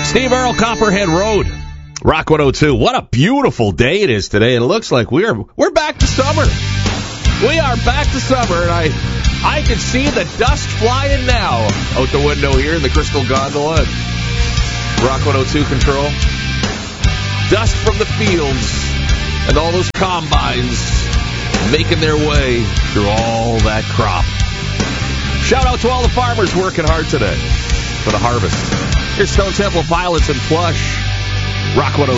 Steve Earle, Copperhead Road, Rock 102. What a beautiful day it is today. It looks like we're back to summer. We are back to summer, and I can see the dust flying now out the window here in the Crystal Gondola. Rock 102 control. Dust from the fields and all those combines making their way through all that crop. Shout out to all the farmers working hard today for the harvest. Here's Stone Temple Pilots and Plush. Rock 102.